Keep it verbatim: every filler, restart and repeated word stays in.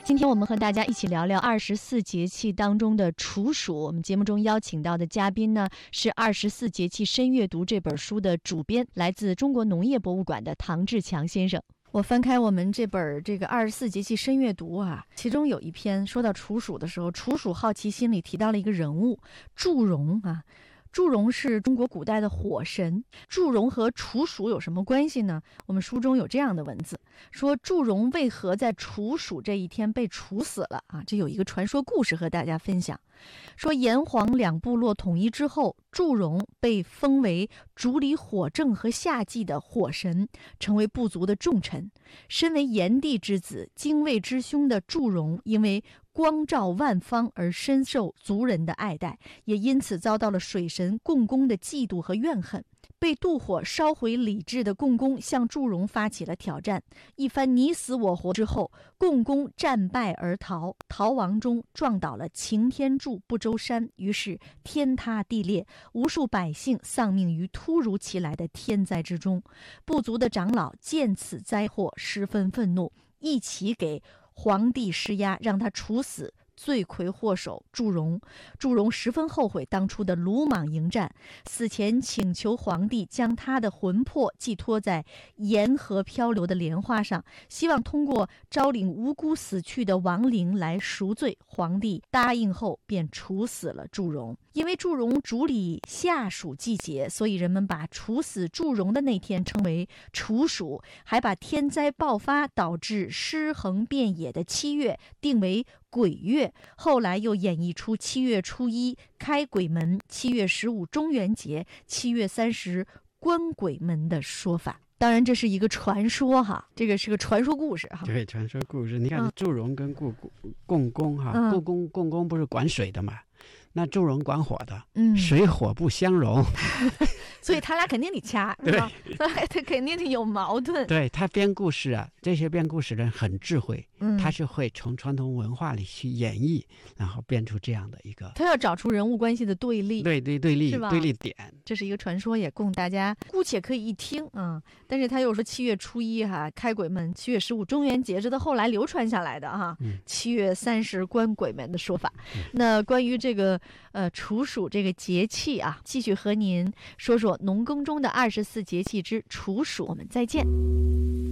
今天我们和大家一起聊聊二十四节气当中的处暑。我们节目中邀请到的嘉宾呢，是《二十四节气深阅读》这本书的主编，来自中国农业博物馆的唐志强先生。我翻开我们这本这个二十四节气深阅读啊，其中有一篇说到处暑的时候，处暑好奇心里提到了一个人物祝融啊。祝融是中国古代的火神，祝融和处暑有什么关系呢？我们书中有这样的文字，说祝融为何在处暑这一天被处死了啊？这有一个传说故事和大家分享。说炎黄两部落统一之后，祝融被封为主理火政和夏季的火神，成为部族的重臣。身为炎帝之子、精卫之兄的祝融，因为光照万方而深受族人的爱戴，也因此遭到了水神共工的嫉妒和怨恨。被妒火烧毁礼制的共工向祝融发起了挑战，一番你死我活之后，共工战败而逃，逃亡中撞倒了擎天柱不周山，于是天塌地裂，无数百姓丧命于突如其来的天灾之中。部族的长老见此灾祸十分愤怒，一起给皇帝施压，让他处死罪魁祸首祝融。祝融十分后悔当初的鲁莽迎战，死前请求皇帝将他的魂魄寄托在沿河漂流的莲花上，希望通过招领无辜死去的亡灵来赎罪。皇帝答应后便处死了祝融。因为祝融主理夏暑季节，所以人们把处死祝融的那天称为处暑，还把天灾爆发导致尸横遍野的七月定为鬼月。后来又演绎出七月初一开鬼门、七月十五中元节、七月三十关鬼门的说法。当然这是一个传说哈，这个是个传说故事哈。 对，传说故事。你看祝融跟共共工哈， 嗯、 共工共工不是管水的嘛？那祝融管火的， 嗯， 水火不相容。 所以他俩肯定得掐，是吧？他肯定得有矛盾。 对，他编故事啊，这些编故事人很智慧， 嗯， 他是会从传统文化里去演绎，然后编出这样的一个。 他要找出人物关系的对立， 对对对立对立点。 这是一个传说，也供大家姑且可以一听啊、嗯。但是他又说七月初一哈开鬼门，七月十五中元节，这都后来流传下来的哈。 嗯、 七月三十关鬼门的说法。嗯、那关于这个呃处暑这个节气啊，继续和您说说农耕中的二十四节气之处暑。我们再见。